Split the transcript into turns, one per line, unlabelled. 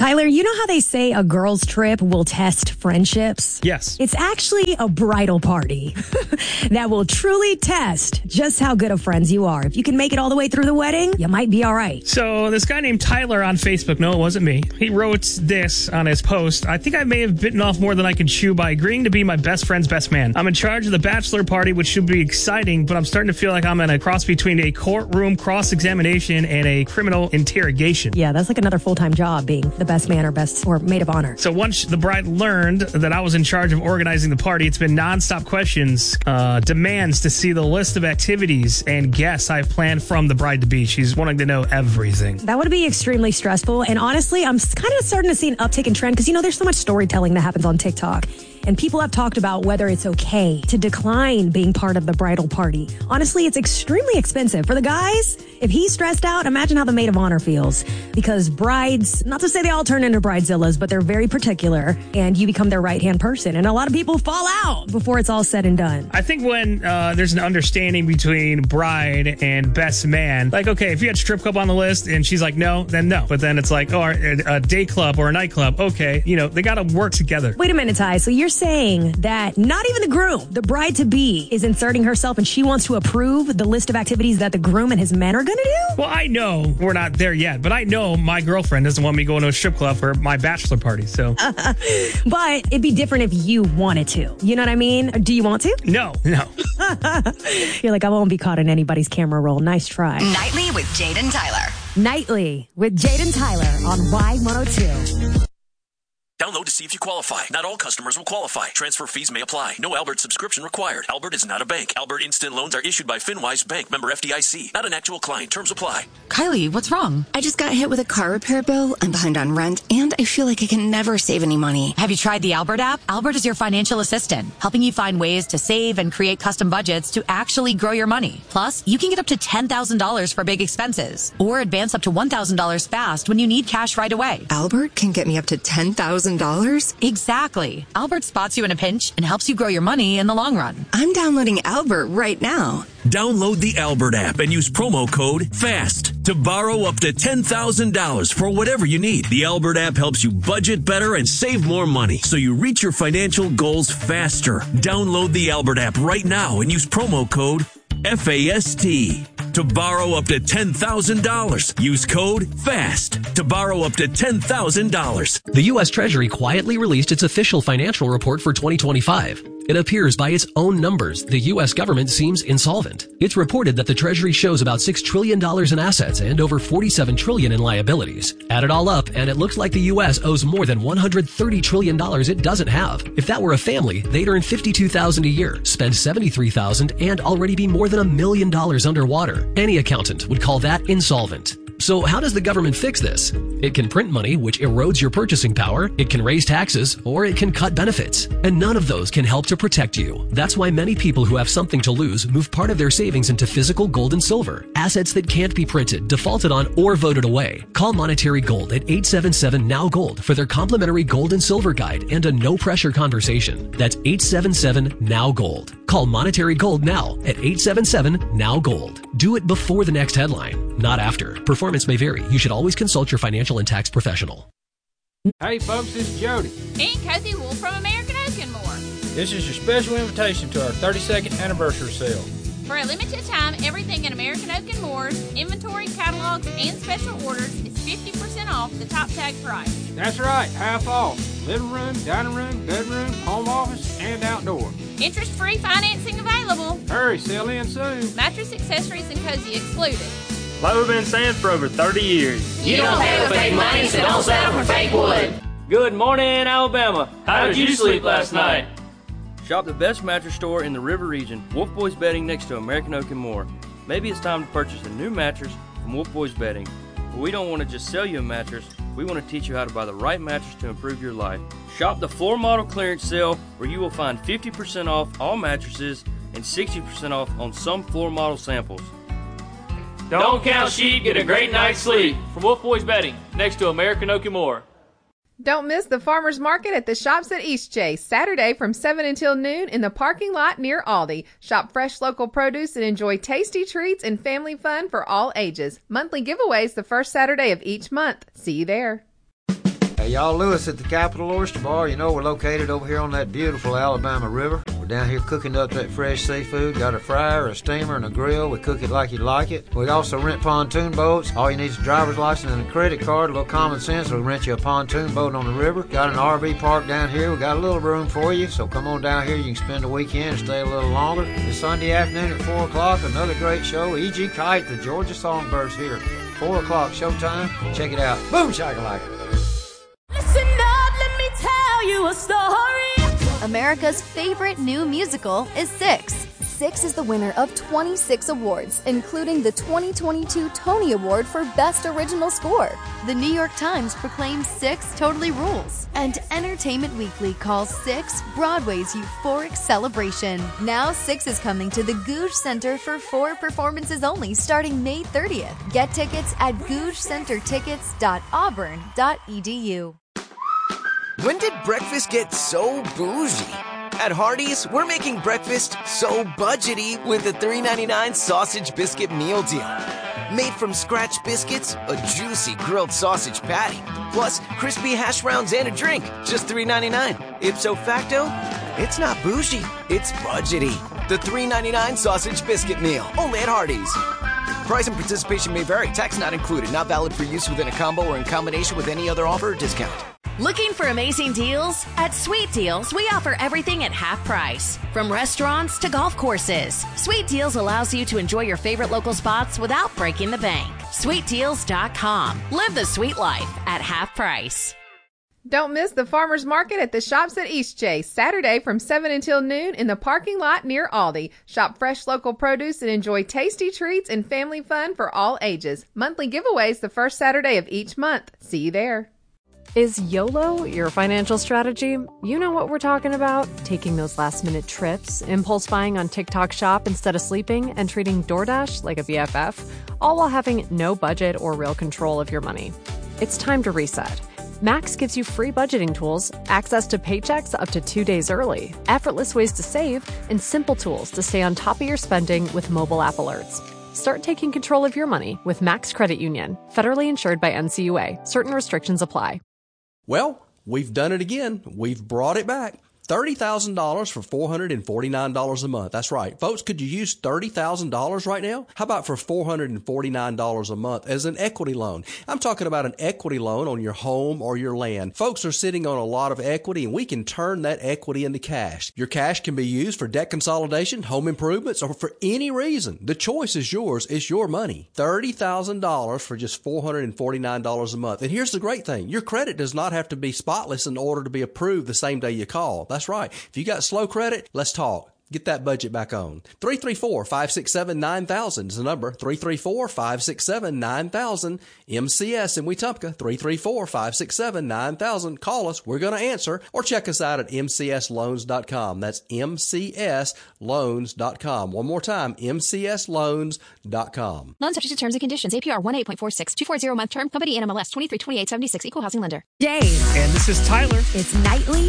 Tyler, you know how they say a girl's trip will test friendships?
Yes.
It's actually a bridal party that will truly test just how good of friends you are. If you can make it all the way through the wedding, you might be all right.
So this guy named Tyler on Facebook, no, it wasn't me. He wrote this on his post. I think I may have bitten off more than I could chew by agreeing to be my best friend's best man. I'm in charge of the bachelor party, which should be exciting, but I'm starting to feel like I'm in a cross between a courtroom cross-examination and a criminal interrogation.
Yeah, that's like another full-time job, being the best man or maid of honor.
So once the bride learned that I was in charge of organizing the party, it's been nonstop questions, demands to see the list of activities and guests I've planned from the bride-to-be. She's wanting to know everything.
That would be extremely stressful. And honestly, I'm kind of starting to see an uptick in trend because, there's so much storytelling that happens on TikTok. And people have talked about whether it's okay to decline being part of the bridal party. Honestly, it's extremely expensive. For the guys, if he's stressed out, imagine how the maid of honor feels. Because brides, not to say they all turn into bridezillas, but they're very particular and you become their right-hand person. And a lot of people fall out before it's all said and done.
I think when there's an understanding between bride and best man, like, okay, if you had strip club on the list and she's like, no, then no. But then it's like, oh, a day club or a nightclub, okay, they got to work together.
Wait a minute, Ty. So you're saying that not even the groom, the bride-to-be, is inserting herself and she wants to approve the list of activities that the groom and his men are going to do?
Well, I know we're not there yet, but I know my girlfriend doesn't want me going to a strip club for my bachelor party, so.
But it'd be different if you wanted to. You know what I mean? Do you want to?
No.
You're like, I won't be caught in anybody's camera roll. Nice try.
Nightly with Jade and Tyler.
Nightly with Jade and Tyler on Y102.
Download to see if you qualify. Not all customers will qualify. Transfer fees may apply. No Albert subscription required. Albert is not a bank. Albert Instant Loans are issued by FinWise Bank, member FDIC. Not an actual client. Terms apply.
Kylie, what's wrong?
I just got hit with a car repair bill. I'm behind on rent, and I feel like I can never save any money.
Have you tried the Albert app? Albert is your financial assistant, helping you find ways to save and create custom budgets to actually grow your money. Plus, you can get up to $10,000 for big expenses, or advance up to $1,000 fast when you need cash right away.
Albert can get me up to $10,000?
Exactly. Albert spots you in a pinch and helps you grow your money in the long run.
I'm downloading Albert right now.
Download the Albert app and use promo code FAST to borrow up to $10,000 for whatever you need. The Albert app helps you budget better and save more money so you reach your financial goals faster. Download the Albert app right now and use promo code FAST to borrow up to $10,000. Use code FAST to borrow up to $10,000.
The U.S. Treasury quietly released its official financial report for 2025. It appears by its own numbers, the U.S. government seems insolvent. It's reported that the Treasury shows about $6 trillion in assets and over $47 trillion in liabilities. Add it all up, and it looks like the U.S. owes more than $130 trillion it doesn't have. If that were a family, they'd earn $52,000 a year, spend $73,000, and already be more than $1 million underwater. Any accountant would call that insolvent. So how does the government fix this? It can print money, which erodes your purchasing power, it can raise taxes, or it can cut benefits. And none of those can help to protect you. That's why many people who have something to lose move part of their savings into physical gold and silver, assets that can't be printed, defaulted on, or voted away. Call Monetary Gold at 877-NOW-GOLD for their complimentary gold and silver guide and a no-pressure conversation. That's 877-NOW-GOLD. Call Monetary Gold now at 877-NOW-GOLD. Do it before the next headline, not after. Performance may vary. You should always consult your financial and tax professional.
Hey folks, this is Jody.
And Cozy Wolf from American Oak and More.
This is your special invitation to our 32nd anniversary sale.
For a limited time, everything in American Oak and Moore's inventory, catalogs, and special orders is 50% off the top tag price.
That's right, half off. Living room, dining room, bedroom, home office, and outdoor.
Interest-free financing available.
Hurry, sell in soon.
Mattress, accessories, and cozy excluded.
Like we've been saying for over 30 years.
You don't pay with fake money, so don't settle for fake wood.
Good morning, Alabama. How did you sleep last night?
Shop the best mattress store in the River region, Wolf Boys Bedding next to American Oak and More. Maybe it's time to purchase a new mattress from Wolf Boys Bedding. But we don't want to just sell you a mattress, we want to teach you how to buy the right mattress to improve your life. Shop the floor model clearance sale where you will find 50% off all mattresses and 60% off on some floor model samples.
Don't count sheep, get a great night's sleep. From Wolf Boys Bedding, next to American Oak and More.
Don't miss the farmers market at the Shops at East Chase, Saturday from 7 until noon in the parking lot near Aldi. Shop fresh local produce and enjoy tasty treats and family fun for all ages. Monthly giveaways the first Saturday of each month. See you there.
Hey, y'all, Lewis at the Capital Oyster Bar. You know we're located over here on that beautiful Alabama River. We're down here cooking up that fresh seafood. Got a fryer, a steamer, and a grill. We cook it like you like it. We also rent pontoon boats. All you need is a driver's license and a credit card. A little common sense. We'll rent you a pontoon boat on the river. Got an RV park down here. We got a little room for you, so come on down here. You can spend the weekend and stay a little longer. This Sunday afternoon at 4 o'clock, another great show. E.G. Kite, the Georgia Songbirds here. 4 o'clock showtime. Check it out. Boom shakalaka.
Listen up, let me tell you a story.
America's favorite new musical is Six. Six is the winner of 26 awards, including the 2022 Tony Award for Best Original Score. The New York Times proclaims Six totally rules, and Entertainment Weekly calls Six Broadway's euphoric celebration. Now Six is coming to the Gouge Center for 4 performances only starting May 30th. Get tickets at gougecentertickets.auburn.edu.
When did breakfast get so bougie? At Hardee's, we're making breakfast so budgety with the $3.99 sausage biscuit meal deal. Made from scratch biscuits, a juicy grilled sausage patty, plus crispy hash browns and a drink, just $3.99. Ipso facto, it's not bougie, it's budgety. The $3.99 sausage biscuit meal, only at Hardee's. Price and participation may vary. Tax not included. Not valid for use within a combo or in combination with any other offer or discount.
Looking for amazing deals? At Sweet Deals, we offer everything at half price. From restaurants to golf courses, Sweet Deals allows you to enjoy your favorite local spots without breaking the bank. SweetDeals.com. Live the sweet life at half price.
Don't miss the farmers market at the Shops at Eastchase, Saturday from 7 until noon in the parking lot near Aldi. Shop fresh local produce and enjoy tasty treats and family fun for all ages. Monthly giveaways the first Saturday of each month. See you there.
Is YOLO your financial strategy? You know what we're talking about. Taking those last-minute trips, impulse buying on TikTok Shop instead of sleeping, and treating DoorDash like a BFF, all while having no budget or real control of your money. It's time to reset. Max gives you free budgeting tools, access to paychecks up to 2 days early, effortless ways to save, and simple tools to stay on top of your spending with mobile app alerts. Start taking control of your money with Max Credit Union, federally insured by NCUA. Certain restrictions apply.
Well, we've done it again. We've brought it back. $30,000 for $449 a month. That's right. Folks, could you use $30,000 right now? How about for $449 a month as an equity loan? I'm talking about an equity loan on your home or your land. Folks are sitting on a lot of equity, and we can turn that equity into cash. Your cash can be used for debt consolidation, home improvements, or for any reason. The choice is yours. It's your money. $30,000 for just $449 a month. And here's the great thing. Your credit does not have to be spotless in order to be approved the same day you call. That's right. If you got slow credit, let's talk. Get that budget back on. 334-567-9000 is the number. 334-567-9000. MCS in Wetumpka. 334-567-9000. Call us. We're going to answer. Or check us out at mcsloans.com. That's mcsloans.com. One more time, mcsloans.com.
Loan subject to terms and conditions. APR 18.46. 240 month term. Company NMLS 232876. Equal housing lender.
Dave.
And this is Tyler.
It's nightly